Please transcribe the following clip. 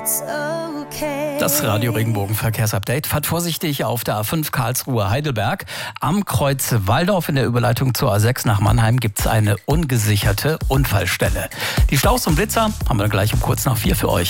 Das Radio Regenbogen Verkehrsupdate. Fahrt vorsichtig auf der A5 Karlsruhe-Heidelberg. Am Kreuz Walldorf in der Überleitung zur A6 nach Mannheim gibt es eine ungesicherte Unfallstelle. Die Staus und Blitzer haben wir gleich um kurz nach 4 für euch.